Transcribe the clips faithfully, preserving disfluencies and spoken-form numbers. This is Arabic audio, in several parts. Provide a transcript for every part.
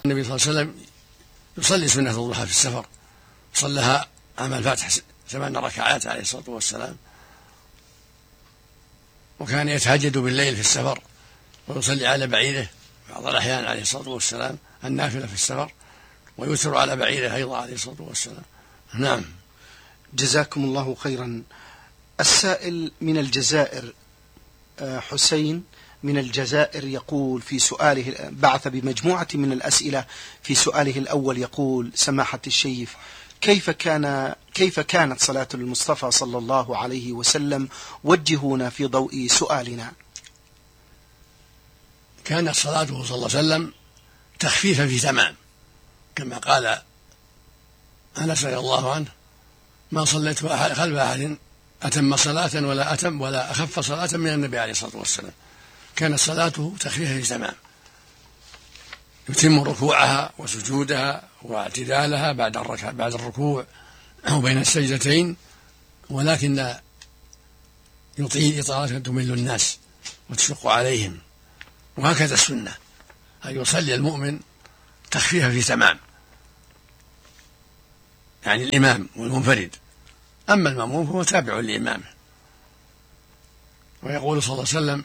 النبي صلى الله عليه وسلم يصلي سنة الضحى في السفر، صلىها عام الفتح ثمان ركعات عليه الصلاة والسلام، وكان يتهجد بالليل في السفر ويصلي على بعيره بعض الأحيان عليه الصلاة والسلام النافلة في السفر، ويوتر على بعيره أيضا عليه الصلاة والسلام. نعم. جزاكم الله خيرا. السائل من الجزائر حسين من الجزائر يقول في سؤاله، بعث بمجموعة من الأسئلة، في سؤاله الأول يقول: سماحة الشيخ، كيف كان كيف كانت صلاة المصطفى صلى الله عليه وسلم؟ وجهونا في ضوء سؤالنا. كانت صلاته صلى الله عليه وسلم تخفيفا في تمام، كما قال أنس رضي الله عنه: ما صليت خلف أحد أتم صلاة ولا أتم ولا أخف صلاة من النبي عليه الصلاة والسلام. كانت صلاته تخفيفا في تمام، يتم ركوعها وسجودها واعتدالها بعد الركوع بعد الركوع وبين السجدتين، ولكن لا يطيل إطالة تمل الناس وتشق عليهم. وهكذا السنة أن يصلي المؤمن تخفيفا في تمام، يعني الإمام والمنفرد، أما المأموم فهو تابع لإمامه. ويقول صلى الله عليه وسلم: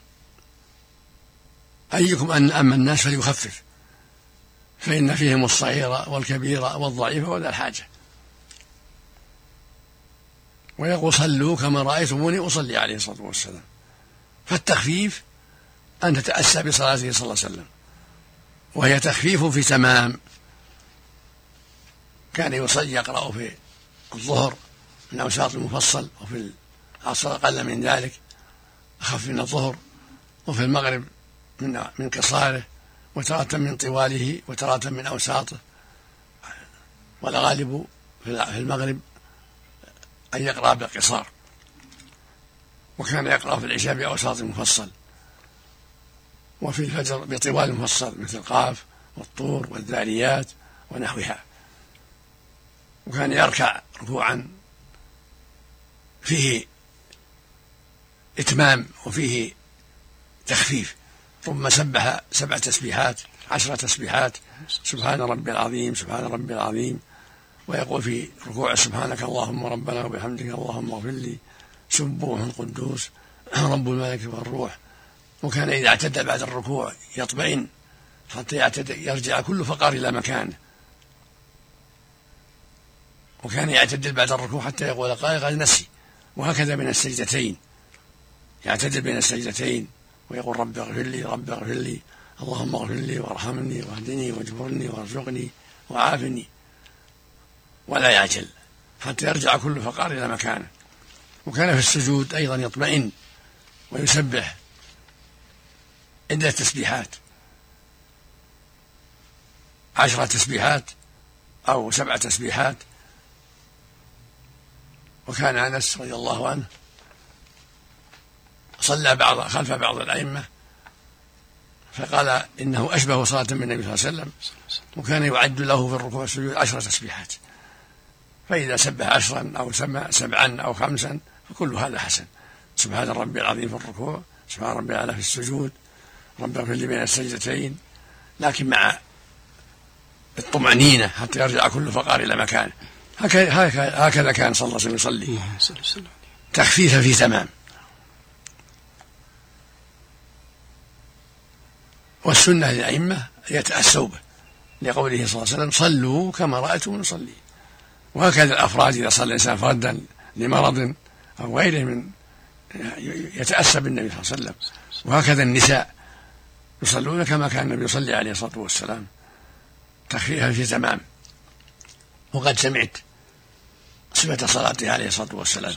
أيكم أن أما الناس فليخفف، فإن فيهم الصغير والكبير والضعيف وذا الحاجة. ويقول: صلوا كما رأيتموني أصلي عليه الصلاة والسلام. فالتخفيف أن تتأسى بصلاته صلى الله عليه وسلم، وهي تخفيف في تمام. كان يصلي يقرأ في الظهر من أوساط المفصل، وفي العصر أقل من ذلك أخف من الظهر، وفي المغرب من من قصاره، وتارة من طواله وتارة من أوساطه، والغالب في المغرب أن يقرأ بالقصار. وكان يقرأ في العشاء بأوساط المفصل، وفي الفجر بطوال المفصل مثل قاف والطور والذاريات ونحوها. وكان يركع ركوعا فيه إتمام وفيه تخفيف، ثم سبح سبع تسبيحات عشر تسبيحات، سبحان ربي العظيم سبحان ربي العظيم. ويقول في ركوع: سبحانك اللهم ربنا وبحمدك اللهم اغفر لي سبوح قدوس رب الملك والروح. وكان إذا اعتدى بعد الركوع يطمئن حتى يرجع كل فقار إلى مكانه، وكان يعتدل بعد الركوع حتى يقول قائل قد نسي. وهكذا بين السجدتين يعتدل بين السجدتين ويقول: رب اغفر لي رب اغفر لي اللهم اغفر لي وارحمني واهدني واجبرني وارزقني وعافني، ولا يعجل حتى يرجع كل فقار إلى مكانه. وكان في السجود أيضا يطمئن ويسبح عدة تسبيحات، عشرة تسبيحات أو سبع تسبيحات. وكان أنس رضي الله عنه صلى بعض خلف بعض الأئمة فقال إنه أشبه صلاة من النبي صلى الله عليه وسلم، وكان يعد له في الركوع والسجود عشر تسبيحات، فإذا سبح عشرا أو سبعا أو خمسا فكل هذا حسن. سبحان ربي العظيم في الركوع، سبحان ربي الأعلى في السجود، رب اغفر لي بين السجدتين، لكن مع الطمأنينة حتى يرجع كل فقار إلى مكانه. هكذا كان صلى الله عليه وسلم يصلي تخفيفا في تمام. والسنة للأئمة يتأسوا به لقوله صلى الله عليه وسلم: صلوا كما رأيتم نصلي. وهكذا الأفراد إذا صلى الإنسان فردا لمرض أو غيره من يتأسى بالنبي صلى الله عليه وسلم. وهكذا النساء يصلون كما كان النبي يصلي عليه الصلاة والسلام تخفيفا في تمام. وقد سمعت صفة صلاته عليه الصلاة والسلام،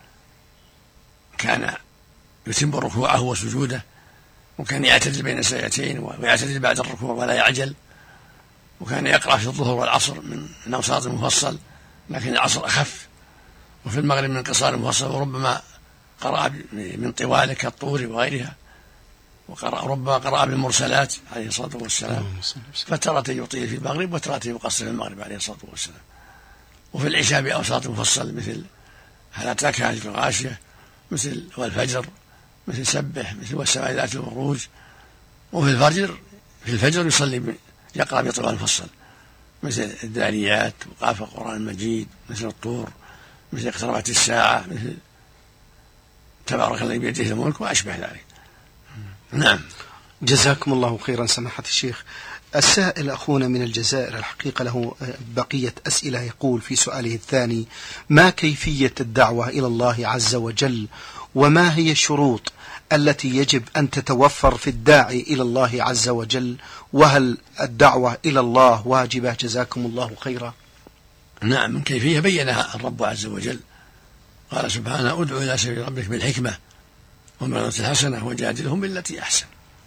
كان يتم ركوعه وسجوده، وكان يعتدل بين السجدتين ويعتدل بعد الركوع ولا يعجل. وكان يقرأ في الظهر والعصر من أوساط المفصل، لكن العصر أخف، وفي المغرب من قصار المفصل، وربما قرأ من طواله كالطور وغيرها، وقرأ ربما قرأ بالمرسلات عليه الصلاة والسلام، فترة يطيل في المغرب وترة يقصر في المغرب عليه الصلاة والسلام. وفي العشاء بأوساط المفصل مثل هل أتاك حديث الغاشية، مثل والفجر، مثل سبح، مثل والسماء ذات البروج. وفي الفجر في الفجر يصلي يقرأ بطول المفصل مثل الذاريات وقاف القرآن المجيد، مثل الطور، مثل اقتربت الساعة، مثل تبارك الذي بيده الملك وأشبه ذلك. نعم. جزاكم الله خيرا سماحة الشيخ. السائل أخونا من الجزائر الحقيقة له بقية أسئلة، يقول في سؤاله الثاني: ما كيفية الدعوة إلى الله عز وجل، وما هي الشروط التي يجب أن تتوفر في الداعي إلى الله عز وجل، وهل الدعوة إلى الله واجبة؟ جزاكم الله خيرا. نعم، من كيفية بينها الرب عز وجل، قال سبحانه: ادعو إلى سبيل ربك بالحكمة والموعظة الحسنة وجادلهم بالتي أحسن.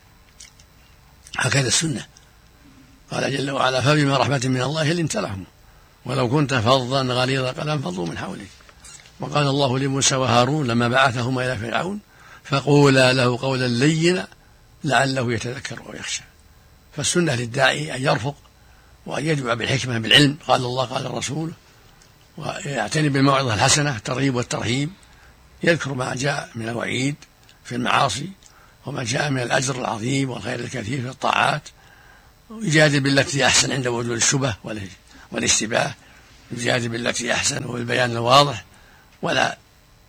هكذا السنة. قال جل وعلا: فبما رحمة من الله لنت لهم ولو كنت فظا غليظ القلب انفضوا من حولك. وقال الله لموسى وهارون لما بعثهما إلى فرعون: فقولا له قولا لينا لعله يتذكر ويخشى. فالسنة للداعي أن يرفق وأن يدعو بالحكمة بالعلم، قال الله قال الرسول، ويعتني بالموعظة الحسنة الترغيب والترهيب، يذكر ما جاء من الوعيد في المعاصي وما جاء من الأجر العظيم والخير الكثير في الطاعات، ويجادل بالتي أحسن عند وجود الشبه والاشتباه، يجادل بالتي أحسن وبالبيان الواضح، ولا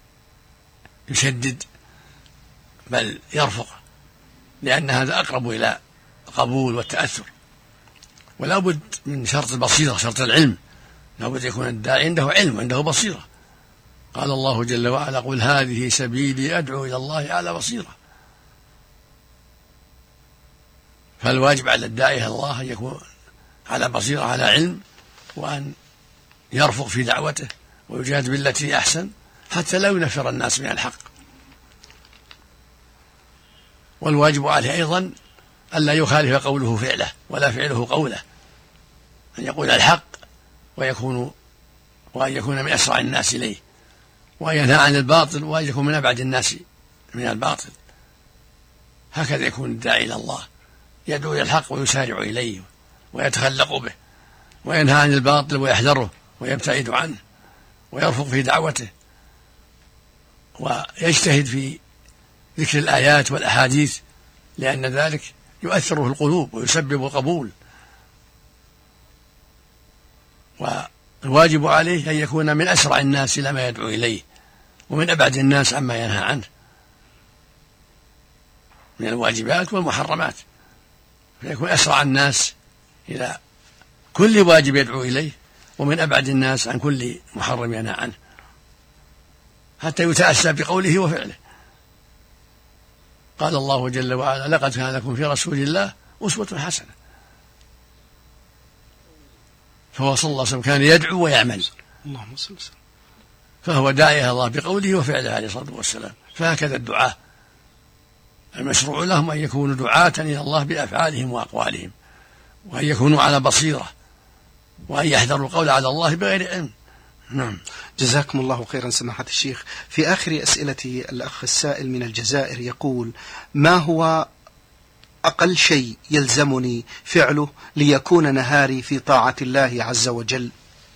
يشدد بل يرفق، لأن هذا أقرب إلى القبول والتأثر. ولا بد من شرط البصيرة، شرط العلم، لا بد يكون الداعي عنده علم وعنده بصيرة. قال الله جل وعلا: قل هذه سبيلي أدعو إلى الله على بصيرة. فالواجب على الداعي إلى الله أن يكون على بصيرة، على علم، وأن يرفق في دعوته ويجاهد بالتي أحسن حتى لا ينفر الناس من الحق. والواجب عليه أيضا ألا يخالف قوله فعله ولا فعله قوله، أن يقول الحق ويكون وأن يكون من أسرع الناس إليه، وأن ينهى عن الباطل وأن يكون من أبعد الناس من الباطل. هكذا يكون الداعي إلى الله، يدعو إلى الحق ويسارع إليه ويتخلق به، وينهى عن الباطل ويحذره ويبتعد عنه، ويرفق في دعوته، ويجتهد في ذكر الآيات والأحاديث، لأن ذلك يؤثر في القلوب ويسبب القبول. والواجب عليه أن يكون من أسرع الناس إلى ما يدعو إليه، ومن أبعد الناس عما ينهى عنه من الواجبات والمحرمات، فيكون أسرع الناس إلى كل واجب يدعو إليه، ومن أبعد الناس عن كل محرم ينهى عنه، حتى يتأسى بقوله وفعله. قال الله جل وعلا: لقد كان لكم في رسول الله أسوة حسنة. فهو صلى الله عليه وسلم كان يدعو ويعمل، اللهم صل وسلم، فهو داعي إلى الله بقوله وفعله عليه الصلاة والسلام. فهكذا الدعاء المشروع لهم أن يكونوا دعاة إلى الله بأفعالهم وأقوالهم، وأن يكونوا على بصيرة، وأن يحذروا القول على الله بغير علم. نعم. جزاكم الله خيرا سماحة الشيخ. في آخر أسئلة الأخ السائل من الجزائر يقول: ما هو أقل شيء يلزمني فعله ليكون نهاري في طاعة الله عز وجل؟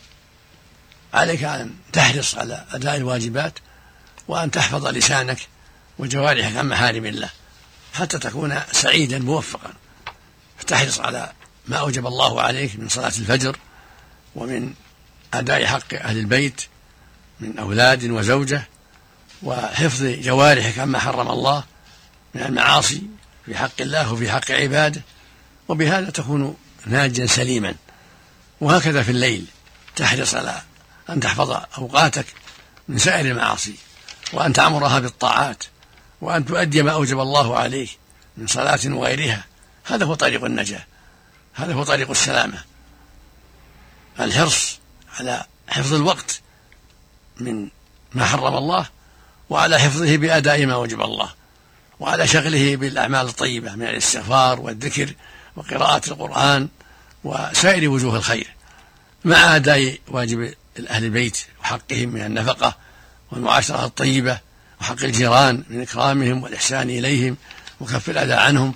عليك أن تحرص على أداء الواجبات، وأن تحفظ لسانك وجوارحك عن محارم الله حتى تكون سعيدا موفقا. فتحرص على ما أوجب الله عليك من صلاة الفجر، ومن أداء حق أهل البيت من أولاد وزوجة، وحفظ جوارحك عما حرم الله من المعاصي في حق الله وفي حق عباده، وبهذا تكون ناجيا سليما. وهكذا في الليل تحرص على أن تحفظ أوقاتك من سائر المعاصي، وأن تعمرها بالطاعات، وأن تؤدي ما أوجب الله عليك من صلاة وغيرها. هذا هو طريق النجاة، هذا هو طريق السلامة. الحرص على حفظ الوقت من ما حرم الله، وعلى حفظه بأداء ما وجب الله، وعلى شغله بالأعمال الطيبة من الاستغفار والذكر وقراءة القرآن وسائر وجوه الخير، مع أداء واجب أهل البيت وحقهم من النفقة والمعاشرة الطيبة، وحق الجيران من إكرامهم والإحسان إليهم وكف الأذى عنهم.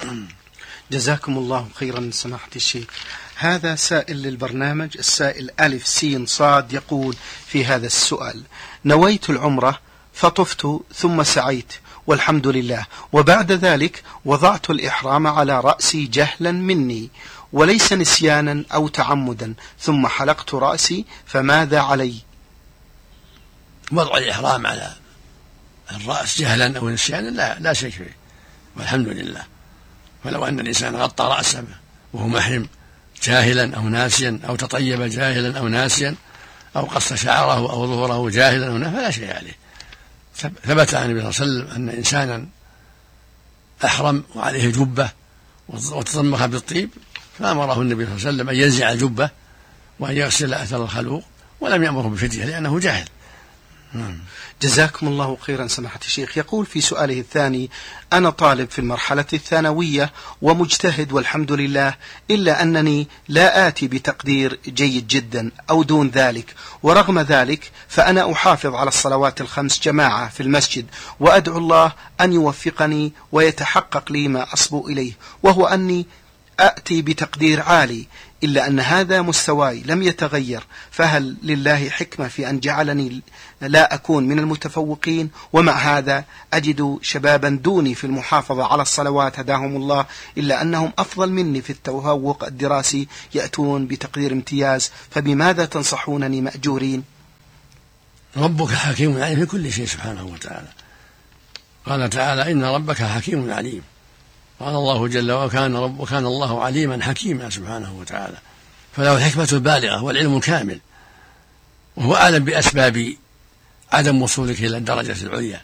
جزاكم الله خيرا سماحة الشيخ. هذا سائل للبرنامج، السائل ألف سين صاد، يقول في هذا السؤال: نويت العمرة فطفت ثم سعيت والحمد لله، وبعد ذلك وضعت الإحرام على رأسي جهلا مني، وليس نسيانا أو تعمدا، ثم حلقت رأسي، فماذا علي؟ وضع الإحرام على الرأس جهلا أو نسيانا لا, لا شيء فيه، والحمد لله. ولو أن الإنسان غطى رأسه وهو محرم جاهلا أو ناسيا، أو تطيب جاهلا أو ناسيا، أو قص شعره أو ظهره جاهلا أو ناسيا، فلا شيء عليه. ثبت عن النبي صلى الله عليه وسلم أن إنسانا أحرم وعليه جبة وتضمخ بالطيب، فأمره النبي صلى الله عليه وسلم أن ينزع الجبة وأن يغسل أثر الخلوق، ولم يأمره بفدية لأنه جاهل. جزاكم الله خيرا سماحة الشيخ. يقول في سؤاله الثاني: أنا طالب في المرحلة الثانوية ومجتهد والحمد لله، إلا أنني لا آتي بتقدير جيد جدا أو دون ذلك، ورغم ذلك فأنا أحافظ على الصلوات الخمس جماعة في المسجد، وأدعو الله أن يوفقني ويتحقق لي ما أصبو إليه، وهو أني أأتي بتقدير عالي، إلا أن هذا مستواي لم يتغير، فهل لله حكمة في أن جعلني لا أكون من المتفوقين؟ ومع هذا أجد شبابا دوني في المحافظة على الصلوات هداهم الله، إلا أنهم أفضل مني في التفوق الدراسي يأتون بتقدير امتياز، فبماذا تنصحونني مأجورين؟ ربك حكيم عليم في كل شيء سبحانه وتعالى. قال تعالى: إن ربك حكيم عليم. قال الله جل وكان رب وكان الله عليما حكيما سبحانه وتعالى، فله الحكمة البالغة والعلم الكامل، وهو أعلم بأسباب عدم وصولك إلى الدرجة العليا.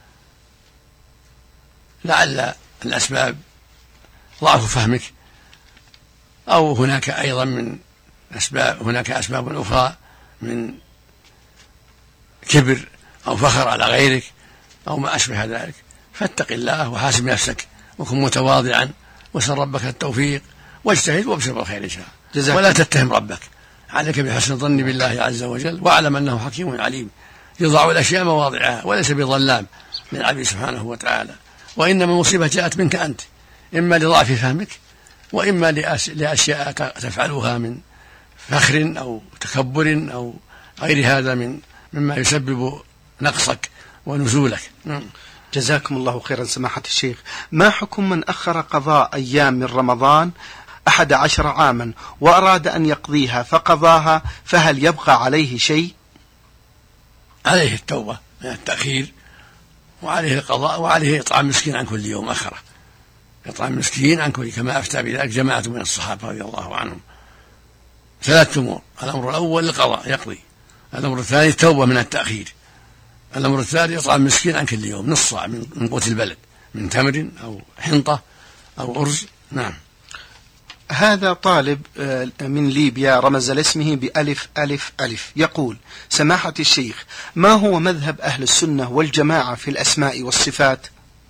لعل الأسباب ضعف فهمك، أو هناك أيضا من أسباب هناك أسباب أخرى من كبر أو فخر على غيرك أو ما أشبه ذلك. فاتق الله وحاسب نفسك، وكن متواضعا، وسل ربك التوفيق، واجتهد وابشر بالخير إن شاء الله، ولا تتهم ربك. عليك بحسن الظن بالله عز وجل، واعلم أنه حكيم عليم يضع الأشياء مواضعها، وليس بظلام للعبد سبحانه وتعالى. وإنما المصيبة جاءت منك أنت، إما لضعف فهمك، وإما لأشياء تفعلها من فخر أو تكبر أو غير هذا من مما يسبب نقصك ونزولك. جزاكم الله خيرا سماحة الشيخ. ما حكم من أخر قضاء أيام من رمضان أحد عشر عاما وأراد أن يقضيها فقضاها، فهل يبقى عليه شيء؟ عليه التوبة من التأخير، وعليه القضاء، وعليه إطعام مسكين عن كل يوم أخره، إطعام مسكين عن كل، كما أفتى بذلك جماعة من الصحابة رضي الله عنهم. ثلاثة أمور: الأمر الأول القضاء يقضي، الأمر الثاني التوبة من التأخير، الأمر الثالث إطعام مسكين عن كل يوم نص صاع من قوت البلد، من تمر أو حنطة أو أرز. نعم. هذا طالب من ليبيا رمز لاسمه بألف ألف ألف، يقول: سماحة الشيخ، ما هو مذهب أهل السنة والجماعة في الأسماء والصفات؟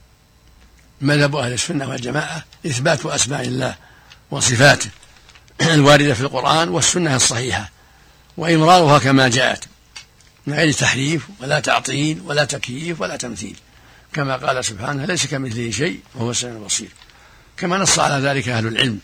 مذهب أهل السنة والجماعة إثبات أسماء الله وصفاته الواردة في القرآن والسنة الصحيحة، وإمرارها كما جاءت من غير تحريف ولا تعطيل ولا تكييف ولا تمثيل، كما قال سبحانه: ليس كمثله شيء وهو السميع البصير. كما نص على ذلك أهل العلم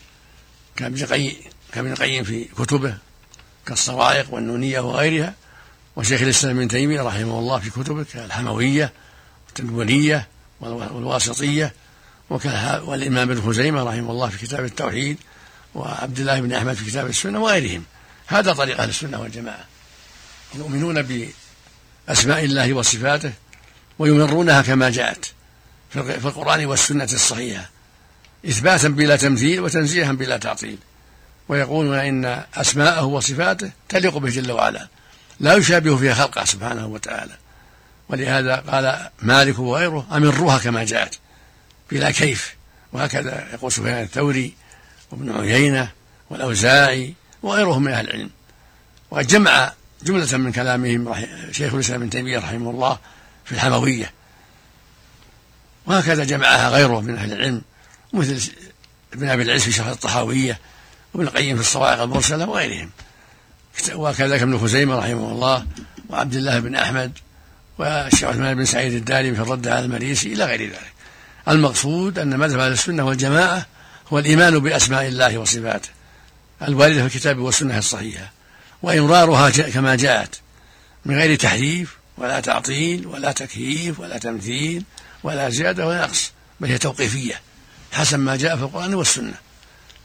كابن القيم في كتبه كالصواعق والنونية وغيرها، وشيخ الإسلام ابن تيمية رحمه الله في كتبه كالحموية والتدمرية والواسطية، والإمام ابن خزيمة رحمه الله في كتاب التوحيد، وعبد الله بن أحمد في كتاب السنة وغيرهم. هذا طريق أهل السنة والجماعة، يؤمنون بأسماء الله وصفاته ويمرونها كما جاءت في القرآن والسنة الصحيحة، إثباتا بلا تمثيل وتنزيها بلا تعطيل، ويقولون إن أسماءه وصفاته تليق به جل وعلا، لا يشابه فيها خلقه سبحانه وتعالى. ولهذا قال مالك وغيره: أمروها كما جاءت بلا كيف. وهكذا يقول سفيان الثوري وابن عيينة والأوزاعي وغيرهم من أهل العلم. وقد جمع جملة من كلامهم شيخ الإسلام ابن تيمية رحمه الله في الحموية، وهكذا جمعها غيره من أهل العلم مثل ابن أبي العز في شرح الطحاوية، وابن القيم في الصواعق المرسلة وغيرهم، وكذلك ابن خزيمة رحمه الله، وعبد الله بن أحمد، والشيخ عثمان بن سعيد الدارمي في الرد على المريسي إلى غير ذلك. المقصود أن مذهب أهل السنة والجماعة هو الإيمان بأسماء الله وصفاته الواردة في الكتاب والسنة الصحيحة، وإمرارها كما جاءت من غير تحريف ولا تعطيل ولا تكييف ولا تمثيل ولا زيادة ولا نقص، بل هي توقيفية حسب ما جاء في القرآن والسنة.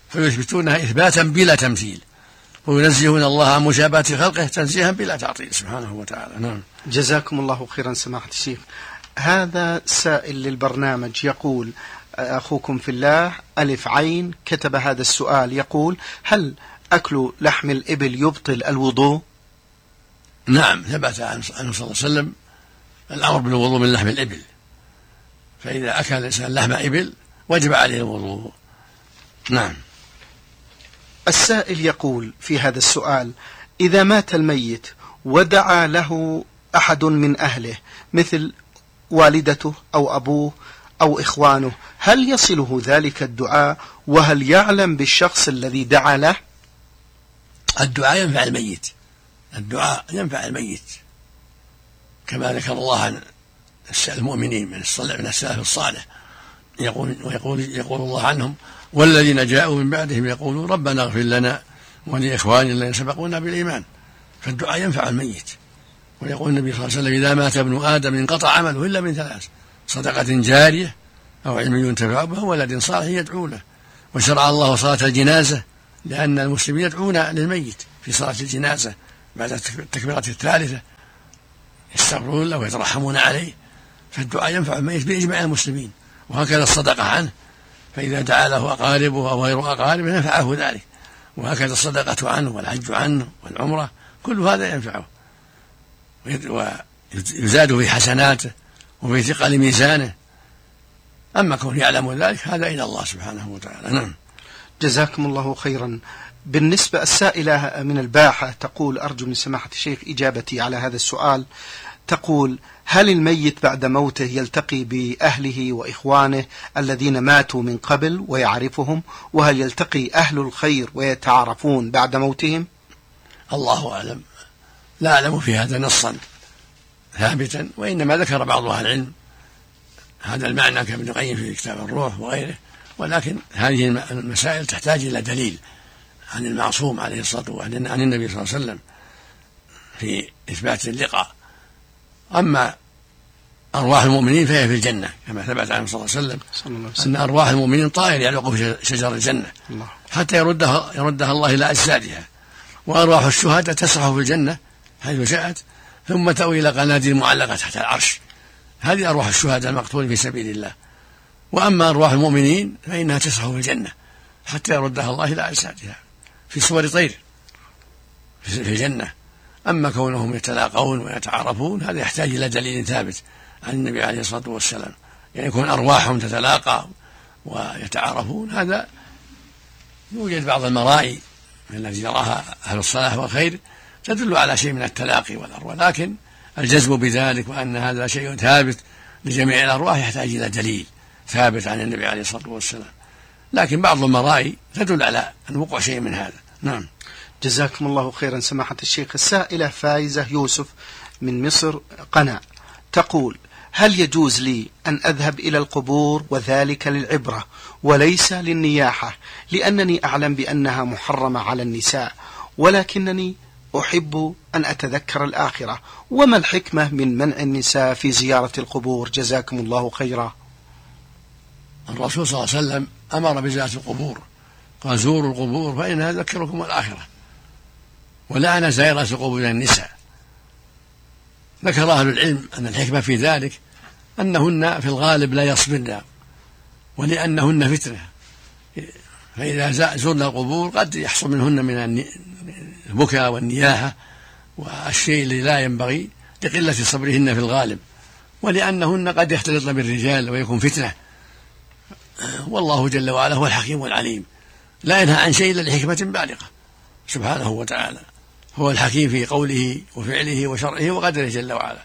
فيثبتونها إثباتا بلا تمثيل، وينزهون الله عن مشابهة خلقه تنزيها بلا تعطيل سبحانه وتعالى. نعم. جزاكم الله خيرا سماحة الشيخ. هذا سائل للبرنامج يقول: أخوكم في الله ألف عين كتب هذا السؤال، يقول: هل أكل لحم الإبل يبطل الوضوء؟ نعم، ثبت عنه صلى الله عليه وسلم الأمر بالوضوء من لحم الإبل، فإذا أكل الإنسان لحم إبل وجب عليه الوضوء. نعم. السائل يقول في هذا السؤال: إذا مات الميت ودعا له أحد من أهله مثل والدته أو أبوه أو إخوانه، هل يصله ذلك الدعاء؟ وهل يعلم بالشخص الذي دعا له؟ الدعاء ينفع الميت، الدعاء ينفع الميت كما ذكر الله عن المؤمنين من السلف الصالح، يقول ويقول يقول الله عنهم: والذين جاءوا من بعدهم يقولون ربنا اغفر لنا ولإخواننا الذين سبقونا بالإيمان. فالدعاء ينفع الميت. ويقول النبي صلى الله عليه وسلم: إذا مات ابن آدم انقطع عمله إلا من ثلاث: صدقة جارية أو علم ينتفع به ولد صالح يدعو له. وشرع الله صلاة الجنازة لأن المسلمين يدعون للميت في صلاة الجنازة بعد التكبيرة الثالثة، يستغفرون له ويترحمون عليه. فالدعاء ينفع الميت بإجماع المسلمين، وهكذا الصدقة عنه، فإذا دعا له أقاربه أو غير أقاربه نفعه ذلك، وهكذا الصدقة عنه والحج عنه والعمرة، كل هذا ينفعه ويزاد في حسناته وفي ثقل ميزانه. أما كون يعلم ذلك هذا إلى الله سبحانه وتعالى. نعم. جزاكم الله خيرا. بالنسبة السائلة من الباحة تقول: أرجو من سماحة الشيخ إجابتي على هذا السؤال. تقول: هل الميت بعد موته يلتقي بأهله وإخوانه الذين ماتوا من قبل ويعرفهم؟ وهل يلتقي أهل الخير ويتعارفون بعد موتهم؟ الله أعلم، لا أعلم في هذا نصا ثابتا، وإنما ذكر بعض أهل العلم هذا المعنى كابن القيم في كتاب الروح وغيره، ولكن هذه المسائل تحتاج إلى دليل عن المعصوم عليه الصلاة والسلام عن النبي صلى الله عليه وسلم في إثبات اللقاء. أما أرواح المؤمنين فهي في الجنة كما ثبت عنه صلى الله عليه وسلم أن أرواح المؤمنين طائر يعلق في شجر الجنة حتى يردها, يردها الله إلى أجسادها، وأرواح الشهداء تسرح في الجنة حيث شاءت ثم تأوي إلى قناديل معلقة تحت العرش. هذه أرواح الشهداء المقتولين في سبيل الله. وأما أرواح المؤمنين فإنها تسرح في الجنة حتى يردها الله إلى أجسادها في صور طير في الجنة. أما كونهم يتلاقون ويتعارفون هذا يحتاج إلى دليل ثابت عن النبي عليه الصلاة والسلام، يعني يكون أرواحهم تتلاقى ويتعارفون، هذا يوجد بعض المرائي التي يراها أهل الصلاح والخير تدل على شيء من التلاقي والأرواح، لكن الجزم بذلك وأن هذا شيء ثابت لجميع الأرواح يحتاج إلى دليل ثابت عن النبي عليه الصلاة والسلام، لكن بعض المرائي تدل على أن وقوع شيء من هذا. نعم. جزاكم الله خيرا سماحة الشيخ. السائلة فايزة يوسف من مصر قناة تقول: هل يجوز لي أن أذهب إلى القبور وذلك للعبرة وليس للنياحة، لأنني أعلم بأنها محرمة على النساء، ولكنني أحب أن أتذكر الآخرة، وما الحكمة من منع النساء في زيارة القبور؟ جزاكم الله خيرا. الرسول صلى الله عليه وسلم أمر بزيارة القبور، قال: زوروا القبور فإنها تذكركم الآخرة، ولعن زائرة القبور النساء. ذكر أهل العلم أن الحكمة في ذلك أنهن في الغالب لا يصبرن، ولأنهن فتنة، فإذا زرنا القبور قد يحصل منهن من البكاء والنياحة والشيء الذي لا ينبغي لقلة صبرهن في الغالب، ولأنهن قد يختلطن بالرجال ويكون فتنة. والله جل وعلا هو الحكيم العليم، لا ينهى عن شيء إلا لحكمة بالغة سبحانه وتعالى، هو الحكيم في قوله وفعله وشرعه وقدره جل وعلا.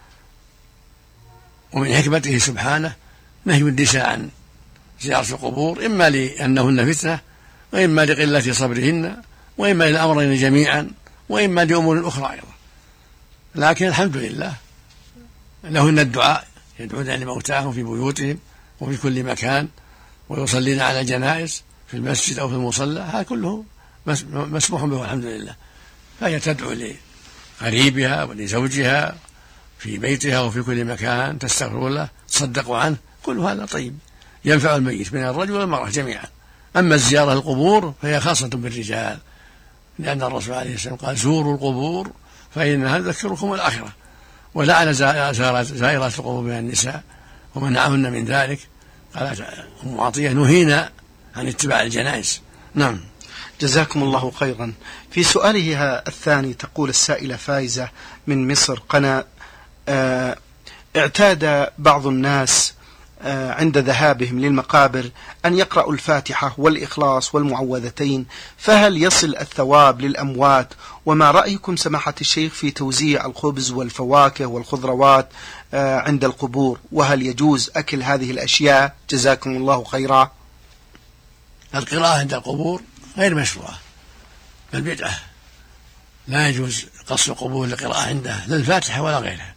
ومن حكمته سبحانه نهي النساء عن زيارة القبور، إما لأنهن فتنة، وإما لقلة صبرهن، وإما للأمرين جميعا، وإما لأمور أخرى أيضا. لكن الحمد لله لهن الدعاء، يدعون لموتاهم في بيوتهم وفي كل مكان، ويصلين على الجنائز في المسجد أو في المصلى، هذا كله مسموح به الحمد لله. فهي تدعو لقريبها ولزوجها في بيتها وفي كل مكان، تستغفر له، تصدقوا عنه، كل هذا طيب ينفع الميت من الرجل والمرأة جميعا. أما الزيارة القبور فهي خاصة بالرجال، لأن الرسول عليه السلام قال زوروا القبور فإنها تذكركم الآخرة، ولعن زائرات القبور من النساء ومنعهن من ذلك. قال أم عطية نهينا عن اتباع الجنائز. نعم. جزاكم الله خيرا. في سؤالها الثاني تقول السائلة فايزة من مصر قناة: اه اعتاد بعض الناس اه عند ذهابهم للمقابر أن يقرأوا الفاتحة والإخلاص والمعوذتين، فهل يصل الثواب للأموات؟ وما رأيكم سماحة الشيخ في توزيع الخبز والفواكه والخضروات اه عند القبور، وهل يجوز أكل هذه الأشياء؟ جزاكم الله خيرا. القراءة عند القبور غير مشروعة بل بدعة، لا يجوز قص القبور للقراءة عندها لا الفاتحة ولا غيرها،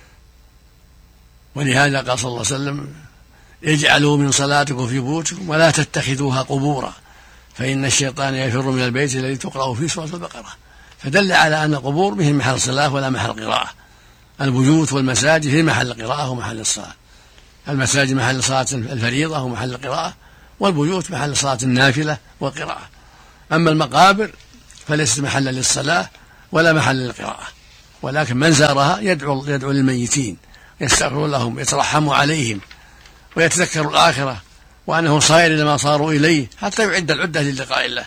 ولهذا قال صلى الله عليه وسلم: اجعلوا من صلاتكم في بيوتكم ولا تتخذوها قبورا فإن الشيطان يفر من البيت الذي تقرأ فيه سورة البقرة. فدل على أن القبور به محل صلاة ولا محل قراءة. البيوت والمساجد هي محل القراءة ومحل الصلاة. المساجد محل صلاة الفريضة ومحل القراءة، والبيوت محل صلاة النافلة والقراءة. أما المقابر فليست محلا للصلاة ولا محل للقراءة، ولكن من زارها يدعو, يدعو للميتين، يستغفر لهم، يترحم عليهم، ويتذكر الآخرة وأنه صائر إلى ما صاروا إليه حتى يعد العدة للقاء الله.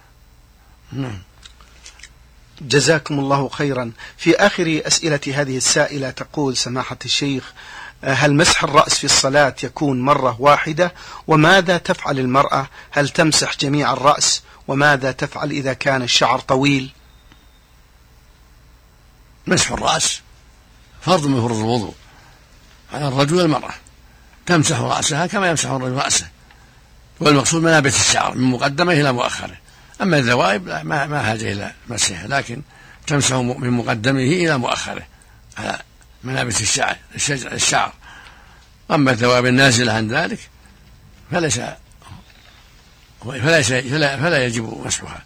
جزاكم الله خيرا. في آخر أسئلة هذه السائلة تقول سماحة الشيخ: هل مسح الرأس في الصلاة يكون مرة واحدة؟ وماذا تفعل المرأة؟ هل تمسح جميع الرأس؟ وماذا تفعل إذا كان الشعر طويل؟ مسح الرأس فرض من فروض الوضوء على الرجل والمرأة، تمسح رأسها كما يمسح الرجل رأسه، والمقصود منابت الشعر من مقدمه إلى مؤخره. أما الذوائب ما, ما حاجة إلى مسحها، لكن تمسح من مقدمه إلى مؤخره على منابت الشعر الشعر. أما الذوائب النازلة عن ذلك فليس فليس فلا, فلا يجب مسحها.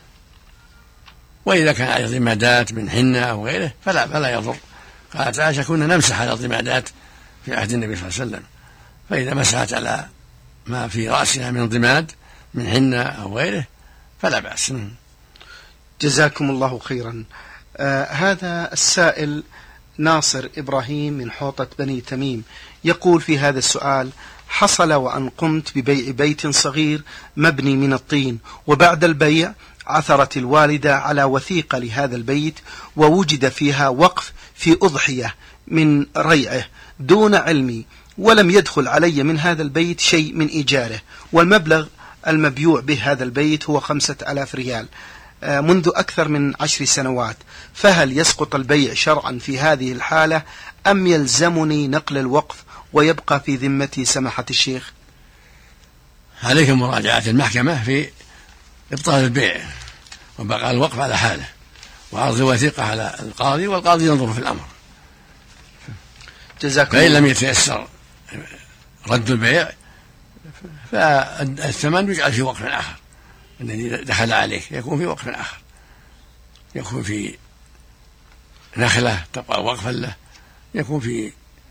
وإذا كان على ضمادات من حنة أو غيره فلا فلا يضر. قالت عائشة: كنا نمسح على ضمادات في عهد النبي صلى الله عليه وسلم، فإذا مسحت على ما في رأسها من ضماد من حنة أو غيره فلا بأس. جزاكم الله خيرا. آه هذا السائل ناصر إبراهيم من حوطة بني تميم يقول في هذا السؤال: حصل وأن قمت ببيع بيت صغير مبني من الطين، وبعد البيع عثرت الوالدة على وثيقة لهذا البيت ووجد فيها وقف في أضحية من ريعه دون علمي، ولم يدخل علي من هذا البيت شيء من إيجاره، والمبلغ المبيوع به هذا البيت هو خمسة آلاف ريال منذ أكثر من عشر سنوات، فهل يسقط البيع شرعا في هذه الحالة أم يلزمني نقل الوقف ويبقى في ذمتي سماحة الشيخ؟ عليك مراجعة المحكمة في إبطال البيع وبقى الوقف على حاله، وعرض الوثيقة على القاضي، والقاضي ينظر في الأمر. فإن لم يتيسر رد البيع فالثمن يجعل في وقف آخر الذي دخل عليه، يكون في وقف آخر، يكون في نخلة تبقى وقفا له، يكون في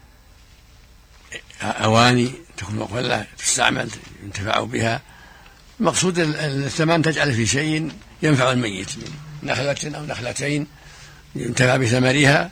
أواني تكون وقفا له تستعمل ينتفع بها. المقصود الثمن تجعل في شيء ينفع الميت من نخلة أو نخلتين ينتفع بثمرها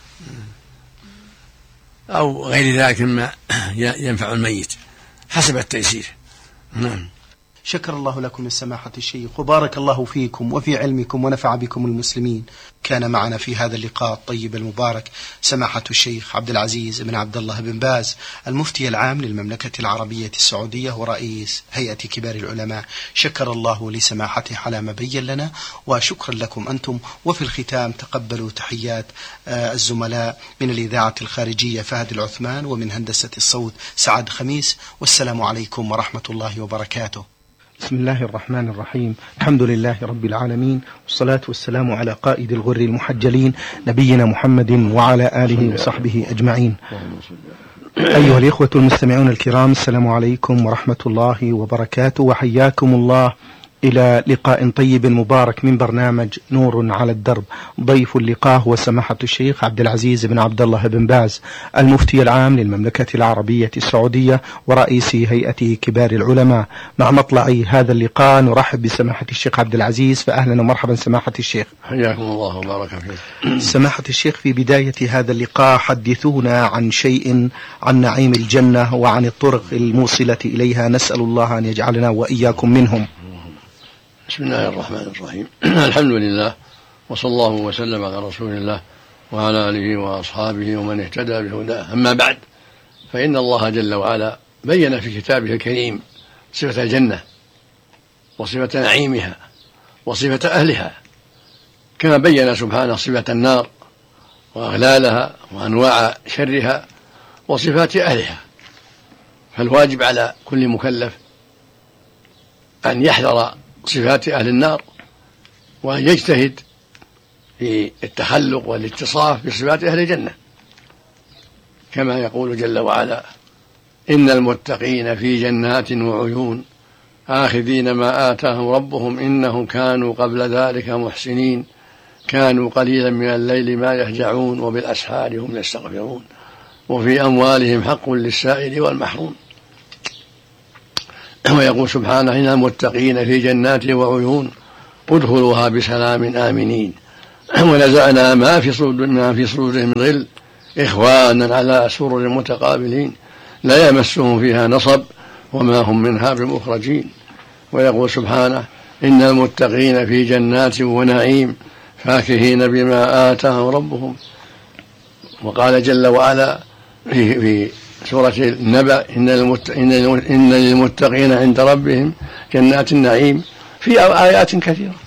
أو غير ذلك مما ينفع الميت حسب التيسير. نعم. شكر الله لكم السماحة الشيخ، وبارك الله فيكم وفي علمكم ونفع بكم المسلمين. كان معنا في هذا اللقاء الطيب المبارك سماحة الشيخ عبد العزيز بن عبد الله بن باز، المفتي العام للمملكة العربية السعودية ورئيس هيئة كبار العلماء. شكر الله لسماحته على ما بين لنا، وشكرا لكم أنتم. وفي الختام تقبلوا تحيات الزملاء من الإذاعة الخارجية فهد العثمان، ومن هندسة الصوت سعد خميس، والسلام عليكم ورحمة الله وبركاته. بسم الله الرحمن الرحيم. الحمد لله رب العالمين، والصلاة والسلام على قائد الغر المحجلين نبينا محمد وعلى آله وصحبه أجمعين. أيها الإخوة المستمعون الكرام، السلام عليكم ورحمة الله وبركاته، وحياكم الله إلى لقاء طيب مبارك من برنامج نور على الدرب. ضيف اللقاء هو سماحة الشيخ عبد العزيز بن عبد الله بن باز، المفتي العام للمملكة العربية السعودية ورئيس هيئة كبار العلماء. مع مطلع هذا اللقاء نرحب بسماحة الشيخ عبد العزيز، فأهلا ومرحبا سماحة الشيخ. حياكم الله وبارك فيك. سماحة الشيخ، في بداية هذا اللقاء حدثونا عن شيء عن نعيم الجنة وعن الطرق الموصلة إليها، نسأل الله أن يجعلنا وإياكم منهم. بسم الله الرحمن الرحيم. الحمد لله، وصلى الله وسلم على رسول الله وعلى آله وأصحابه ومن اهتدى بهداه. أما بعد، فإن الله جل وعلا بين في كتابه الكريم صفة الجنة وصفة نعيمها وصفة أهلها، كما بين سبحانه صفة النار وأغلالها وأنواع شرها وصفات أهلها. فالواجب على كل مكلف أن يحذر صفات أهل النار وأن يجتهد في التخلق والاتصاف بصفات أهل الجنة، كما يقول جل وعلا: إن المتقين في جنات وعيون آخذين ما آتاهم ربهم إنهم كانوا قبل ذلك محسنين كانوا قليلا من الليل ما يهجعون وبالأسحار هم يستغفرون وفي أموالهم حق للسائل والمحروم. ويقول سبحانه: إن المتقين في جنات وعيون ادخلوها بسلام آمنين ونزعنا ما في صدور ما في صدورهم من غل إخوانا على سرر متقابلين لا يمسهم فيها نصب وما هم منها بمخرجين. ويقول سبحانه: إن المتقين في جنات ونعيم فاكهين بما آتاهم ربهم. وقال جل وعلا في, في سورة النبأ: إن, المت... إن للمتقين عند ربهم جنات النعيم، في آيات كثيرة.